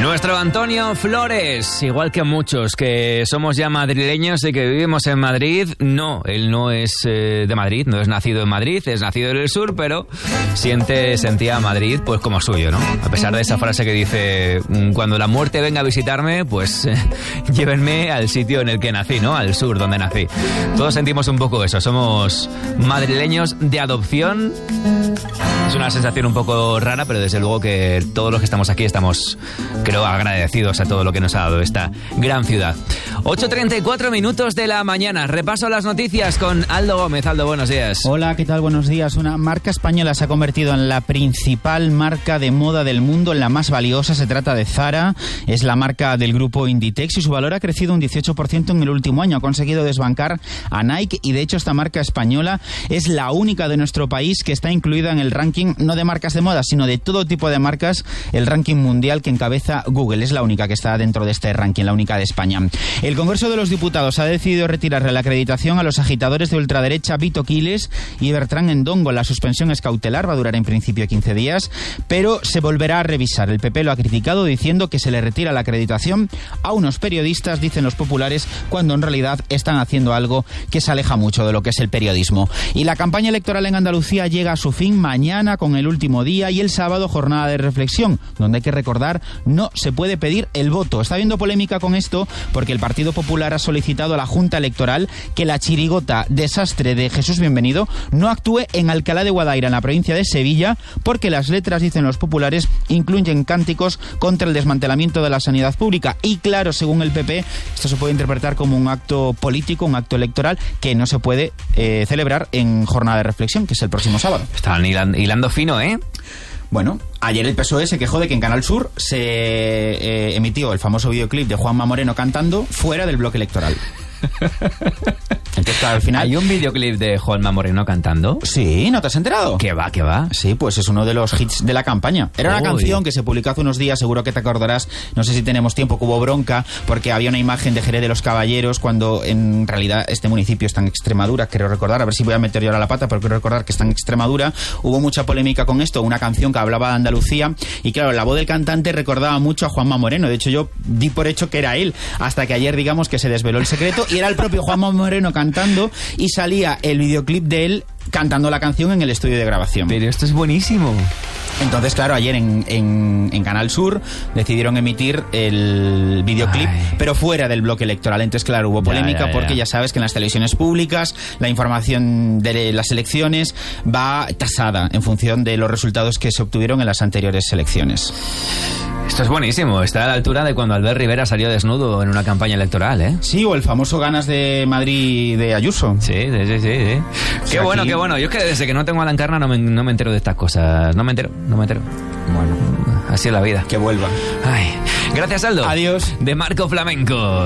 Nuestro Antonio Flores, igual que muchos que somos ya madrileños y que vivimos en Madrid, no, él no es de Madrid, no es nacido en Madrid, es nacido en el sur, pero sentía Madrid pues como suyo, ¿no? A pesar de esa frase que dice, cuando la muerte venga a visitarme, pues llévenme al sitio en el que nací, ¿no? Al sur, donde nací. Todos sentimos un poco eso, somos madrileños de adopción. Es una sensación un poco rara, pero desde luego que todos los que estamos aquí estamos, creo, agradecidos a todo lo que nos ha dado esta gran ciudad. 8:34 minutos de la mañana. Repaso las noticias con Aldo Gómez. Aldo, buenos días. Hola, ¿qué tal? Buenos días. Una marca española se ha convertido en la principal marca de moda del mundo, en la más valiosa. Se trata de Zara. Es la marca del grupo Inditex y su valor ha crecido un 18% en el último año. Ha conseguido desbancar a Nike y, de hecho, esta marca española es la única de nuestro país que está incluida en el ranking, no de marcas de moda, sino de todo tipo de marcas, el ranking mundial que encabeza Google. Es la única que está dentro de este ranking, la única de España. El Congreso de los Diputados ha decidido retirarle la acreditación a los agitadores de ultraderecha Vito Quiles y Bertrán Endongo. La suspensión es cautelar, va a durar en principio 15 días, pero se volverá a revisar. El PP lo ha criticado diciendo que se le retira la acreditación a unos periodistas, dicen los populares, cuando en realidad están haciendo algo que se aleja mucho de lo que es el periodismo. Y la campaña electoral en Andalucía llega a su fin mañana con el último día y el sábado jornada de reflexión, donde hay que recordar, no se puede pedir el voto. Está habiendo polémica con esto porque el Partido Popular ha solicitado a la Junta Electoral que la chirigota desastre de Jesús Bienvenido no actúe en Alcalá de Guadaira, en la provincia de Sevilla, porque las letras, dicen los populares, incluyen cánticos contra el desmantelamiento de la sanidad pública. Y claro, según el PP, esto se puede interpretar como un acto político, un acto electoral que no se puede celebrar en jornada de reflexión, que es el próximo sábado. Están hilando fino, ¿eh? Bueno, ayer el PSOE se quejó de que en Canal Sur se emitió el famoso videoclip de Juanma Moreno cantando fuera del bloque electoral. Entonces, claro, al final... ¿Hay un videoclip de Juanma Moreno cantando? Sí, ¿no te has enterado? ¿Qué va, qué va? Sí, pues es uno de los hits de la campaña. Era una canción que se publicó hace unos días, seguro que te acordarás, no sé si tenemos tiempo, que hubo bronca, porque había una imagen de Jerez de los Caballeros, cuando en realidad este municipio está en Extremadura, creo recordar, a ver si voy a meter yo ahora la pata, pero creo recordar que está en Extremadura. Hubo mucha polémica con esto, una canción que hablaba de Andalucía, y claro, la voz del cantante recordaba mucho a Juanma Moreno. De hecho, yo di por hecho que era él, hasta que ayer, digamos, que se desveló el secreto, y era el propio Juanma Moreno cantando, y salía el videoclip de él cantando la canción en el estudio de grabación. Pero esto es buenísimo. Entonces, claro, ayer en Canal Sur decidieron emitir el videoclip, pero fuera del bloque electoral. Entonces, claro, hubo polémica porque ya sabes que en las televisiones públicas la información de las elecciones va tasada en función de los resultados que se obtuvieron en las anteriores elecciones. Esto es buenísimo, está a la altura de cuando Albert Rivera salió desnudo en una campaña electoral, ¿eh? Sí, o el famoso Ganas de Madrid de Ayuso. Sí. Qué bueno, qué bueno. Yo es que desde que no tengo a la Encarna no me entero de estas cosas. No me entero. Bueno, así es la vida. Que vuelva. Ay. Gracias, Aldo. Adiós. De Marco Flamenco.